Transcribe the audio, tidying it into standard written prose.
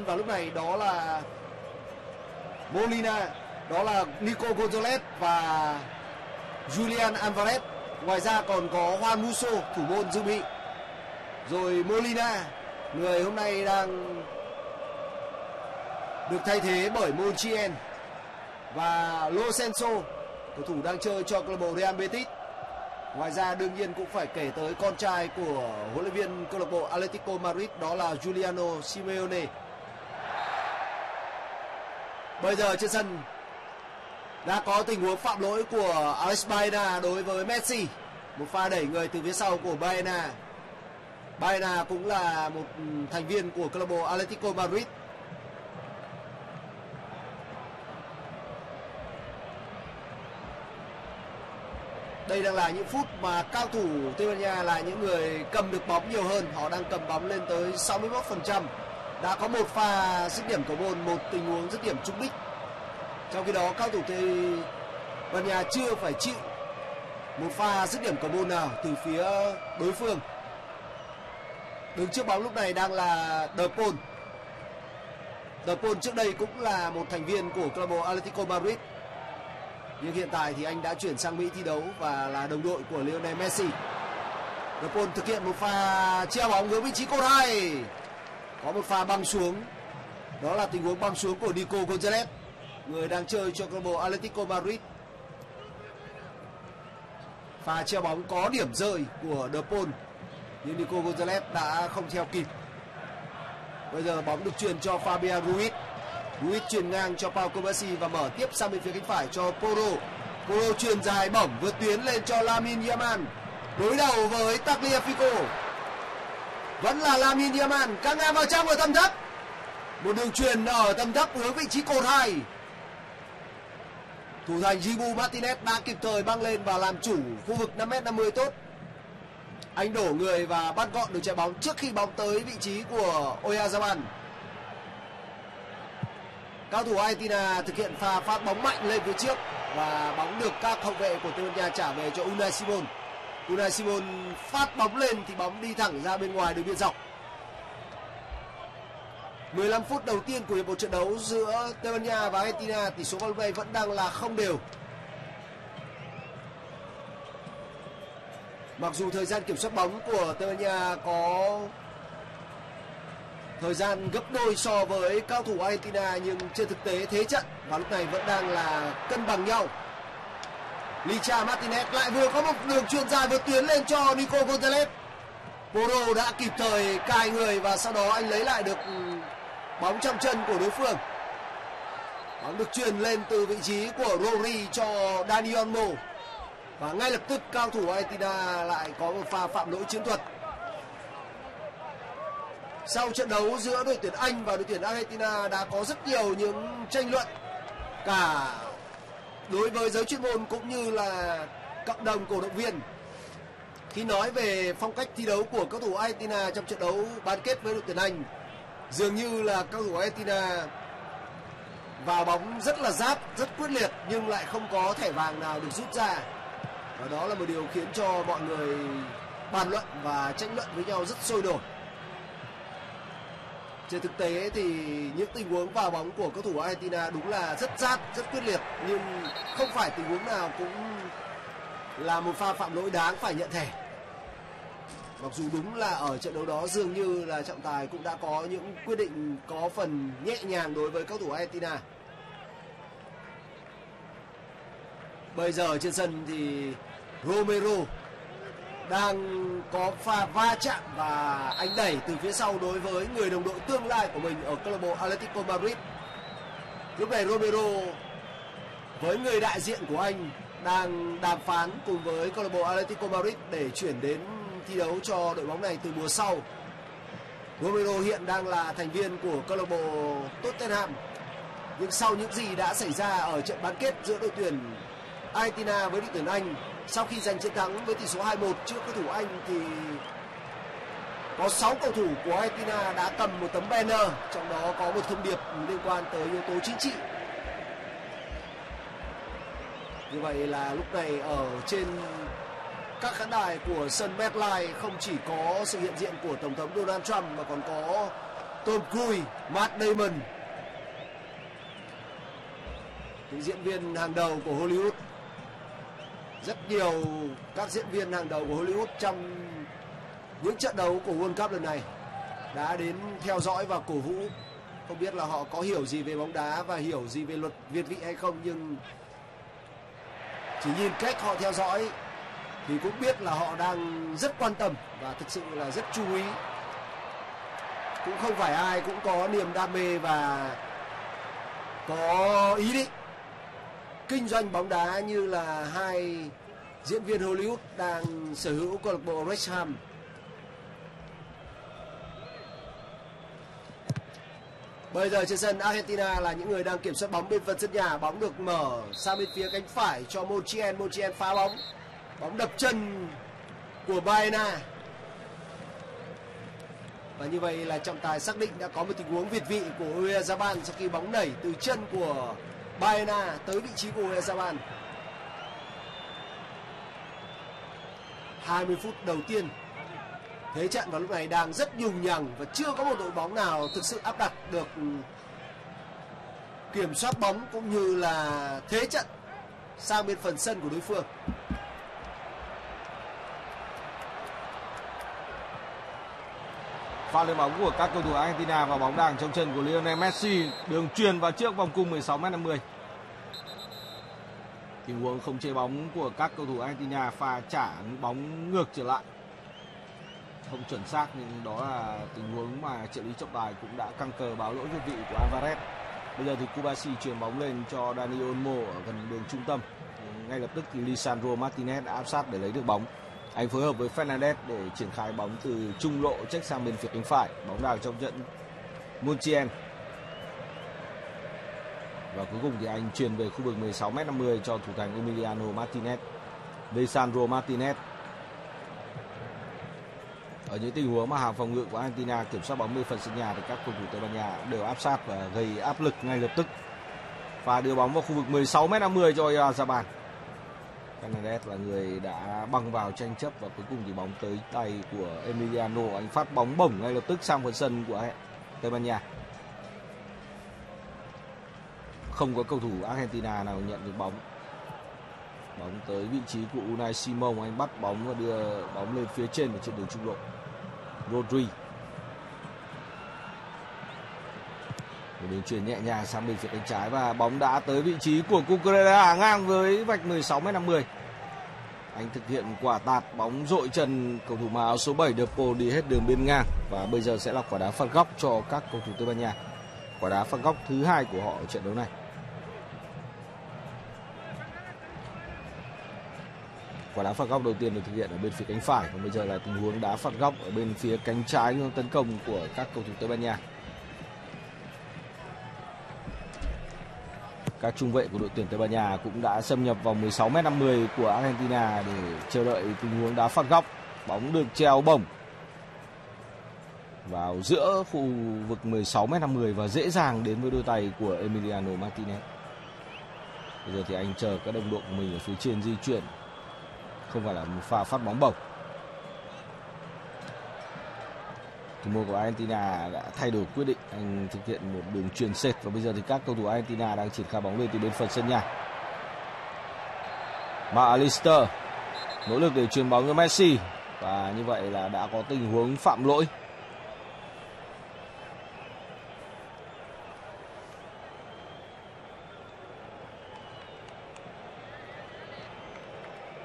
vào lúc này đó là Molina, đó là Nico Gonzalez và Julian Alvarez. Ngoài ra còn có Juan Musso, thủ môn dự bị. Rồi Molina, người hôm nay đang được thay thế bởi Monchien, và Lo Celso, cầu thủ đang chơi cho câu lạc bộ Real Betis. Ngoài ra đương nhiên cũng phải kể tới con trai của huấn luyện viên câu lạc bộ Atletico Madrid, đó là Giuliano Simeone. Bây giờ trên sân đã có tình huống phạm lỗi của Alex Baena đối với Messi. Một pha đẩy người từ phía sau của Baena. Baena cũng là một thành viên của câu lạc bộ Atletico Madrid. Đây đang là những phút mà cao thủ Tây Ban Nha là những người cầm được bóng nhiều hơn. Họ đang cầm bóng lên tới 61%. Đã có một pha dứt điểm cầu môn, một tình huống dứt điểm trúng đích. Trong khi đó các thủ Tây Ban Nha chưa phải chịu một pha dứt điểm cầu môn nào từ phía đối phương. Đứng trước bóng lúc này đang là De Paul. De Paul trước đây cũng là một thành viên của câu lạc bộ Atletico Madrid, nhưng hiện tại thì anh đã chuyển sang Mỹ thi đấu và là đồng đội của Lionel Messi. De Paul thực hiện một pha treo bóng hướng vị trí cột 2. Có một pha băng xuống, đó là tình huống băng xuống của Nico Gonzalez, người đang chơi cho câu lạc bộ Atletico Madrid. Pha treo bóng có điểm rơi của De Paul, nhưng Nico Gonzalez đã không theo kịp. Bây giờ bóng được truyền cho Fabian Ruiz. Ruiz truyền ngang cho Pau Kubasi và mở tiếp sang bên phía cánh phải cho Porro. Porro truyền dài bổng vượt tuyến lên cho Lamine Yamal. Đối đầu với Tagliafico. Vẫn là Lamine Yamal căng ngang vào trong ở tầm thấp. Một đường truyền ở tầm thấp hướng vị trí cột 2. Thủ thành Dibu Martinez đã kịp thời băng lên và làm chủ khu vực 5m50 tốt. Anh đổ người và bắt gọn được trái bóng trước khi bóng tới vị trí của Oyarzabal. Cao thủ Argentina thực hiện pha phát bóng mạnh lên phía trước và bóng được các hậu vệ của Tây Ban Nha trả về cho Unai Simon. Unai Simon phát bóng lên thì bóng đi thẳng ra bên ngoài đường biên dọc. 15 phút đầu tiên của hiệp một trận đấu giữa Tây Ban Nha và Argentina, tỷ số vào lúc này vẫn đang là không đều. Mặc dù thời gian kiểm soát bóng của Tây Ban Nha có thời gian gấp đôi so với cao thủ Argentina, nhưng trên thực tế thế trận và lúc này vẫn đang là cân bằng nhau. Licha Martinez lại vừa có một đường chuyền dài vượt tuyến lên cho Nico Gonzalez. Porro đã kịp thời cài người và sau đó anh lấy lại được bóng trong chân của đối phương. Bóng được truyền lên từ vị trí của Rodri cho Dani Olmo. Và ngay lập tức cao thủ Argentina lại có một pha phạm lỗi chiến thuật. Sau trận đấu giữa đội tuyển Anh và đội tuyển Argentina đã có rất nhiều những tranh luận cả đối với giới chuyên môn cũng như là cộng đồng cổ động viên khi nói về phong cách thi đấu của các thủ Argentina trong trận đấu bán kết với đội tuyển Anh. Dường như là các thủ Argentina vào bóng rất là giáp, rất quyết liệt nhưng lại không có thẻ vàng nào được rút ra. Và đó là một điều khiến cho mọi người bàn luận và tranh luận với nhau rất sôi nổi. Trên thực tế thì những tình huống vào bóng của các thủ Argentina đúng là rất giáp, rất quyết liệt, nhưng không phải tình huống nào cũng là một pha phạm lỗi đáng phải nhận thẻ. Mặc dù đúng là ở trận đấu đó dường như là trọng tài cũng đã có những quyết định có phần nhẹ nhàng đối với các thủ Argentina. Bây giờ trên sân thì Romero đang có pha va chạm và anh đẩy từ phía sau đối với người đồng đội tương lai của mình ở câu lạc bộ Atletico Madrid. Lúc này Romero với người đại diện của anh đang đàm phán cùng với câu lạc bộ Atletico Madrid để chuyển đến thi đấu cho đội bóng này từ mùa sau. Romero hiện đang là thành viên của câu lạc bộ Tottenham. Nhưng sau những gì đã xảy ra ở trận bán kết giữa đội tuyển Argentina với đội tuyển Anh, sau khi giành chiến thắng với tỷ số 2-1 trước các thủ Anh thì có 6 cầu thủ của Argentina đã cầm một tấm banner, trong đó có một thông điệp liên quan tới yếu tố chính trị. Như vậy là lúc này ở trên các khán đài của sân MetLife không chỉ có sự hiện diện của Tổng thống Donald Trump mà còn có Tom Cruise, Matt Damon, những diễn viên hàng đầu của Hollywood. Rất nhiều các diễn viên hàng đầu của Hollywood trong những trận đấu của World Cup lần này đã đến theo dõi và cổ vũ. Không biết là họ có hiểu gì về bóng đá và hiểu gì về luật việt vị hay không, nhưng chỉ nhìn cách họ theo dõi thì cũng biết là họ đang rất quan tâm và thực sự là rất chú ý. Cũng không phải ai cũng có niềm đam mê và có ý định kinh doanh bóng đá như là hai diễn viên Hollywood đang sở hữu câu lạc bộ West Ham. Bây giờ trên sân Argentina là những người đang kiểm soát bóng bên phần sân nhà. Bóng được mở sang bên phía cánh phải cho Montiel. Montiel phá bóng. Bóng đập chân của Baena. Và như vậy là trọng tài xác định đã có một tình huống việt vị của Oyarzabal sau khi bóng nảy từ chân của Baena tới vị trí của Oyarzabal. 20 phút đầu tiên, thế trận vào lúc này đang rất nhùng nhằng và chưa có một đội bóng nào thực sự áp đặt được kiểm soát bóng cũng như là thế trận sang bên phần sân của đối phương. Pha lên bóng của các cầu thủ Argentina và bóng đang trong chân của Lionel Messi, đường truyền vào trước vòng cung 16m50. Tình huống không chế bóng của các cầu thủ Argentina, pha trả bóng ngược trở lại không chuẩn xác, nhưng đó là tình huống mà trợ lý trọng tài cũng đã căng cờ báo lỗi việt vị của Alvarez. Bây giờ thì Cubarsí chuyền bóng lên cho Dani Olmo ở gần đường trung tâm. Ngay lập tức thì Lisandro Martinez đã áp sát để lấy được bóng. Anh phối hợp với Fernandez để triển khai bóng từ trung lộ check sang bên phía cánh phải. Bóng đang trong trận Montiel. Và cuối cùng thì anh chuyền về khu vực 16m50 cho thủ thành Emiliano Martinez. Lisandro Martinez. Ở những tình huống mà hàng phòng ngự của Argentina kiểm soát bóng bên phần sân nhà thì các cầu thủ Tây Ban Nha đều áp sát và gây áp lực ngay lập tức. Và đưa bóng vào khu vực 16m50 cho Oyarzabal. Fernandez là người đã băng vào tranh chấp và cuối cùng thì bóng tới tay của Emiliano. Anh phát bóng bổng ngay lập tức sang phần sân của Tây Ban Nha. Không có cầu thủ Argentina nào nhận được bóng. Bóng tới vị trí của Unai Simon, anh bắt bóng và đưa bóng lên phía trên ở trên đường trung lộ. Rodri. Một đường chuyền nhẹ nhàng sang bên phía cánh trái và bóng đã tới vị trí của Cucurella ngang với vạch 16m50. Anh thực hiện quả tạt bóng dội chân cầu thủ mặc áo số 7 De Paul đi hết đường biên ngang và bây giờ sẽ là quả đá phạt góc cho các cầu thủ Tây Ban Nha. Quả đá phạt góc thứ hai của họ ở trận đấu này. Quả đá phạt góc đầu tiên được thực hiện ở bên phía cánh phải, còn bây giờ là tình huống đá phạt góc ở bên phía cánh trái hướng tấn công của các cầu thủ Tây Ban Nha. Các trung vệ của đội tuyển Tây Ban Nha cũng đã xâm nhập vào 16m50 của Argentina để chờ đợi tình huống đá phạt góc. Bóng được treo bổng vào giữa khu vực 16m50 và dễ dàng đến với đôi tay của Emiliano Martinez. Bây giờ thì anh chờ các đồng đội của mình ở phía trên di chuyển, không phải là một pha phát bóng bổng. Thủ môn của Argentina đã thay đổi quyết định, anh thực hiện một đường chuyền sệt và bây giờ thì các cầu thủ Argentina đang triển khai bóng lên từ bên phần sân nhà. McAllister nỗ lực để chuyền bóng cho Messi và như vậy là đã có tình huống phạm lỗi.